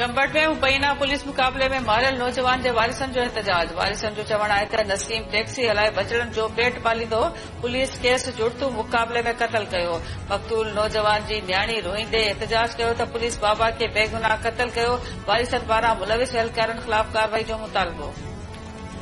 चंबट में मुबैना पुलिस मुक़ाबले में मारियल नौजवान जे वारिसनि जो एहतजाज। वारिसनि जो चवणु आहे त नसीम टैक्सी हलाए बचड़नि जो पेट पालींदो। पुलिस केस जुड़तू मुक़ाबले में क़तल कयो। मक़तूल नौजवान जी न्याणी रोईंदे एहतजाज कयो त पुलिस बाबा खे बेगुनाह क़तल कयो। वारिसनि पारां मुलविस एहलकारनि ख़िलाफ़ कार्रवाई जो मुतालबो।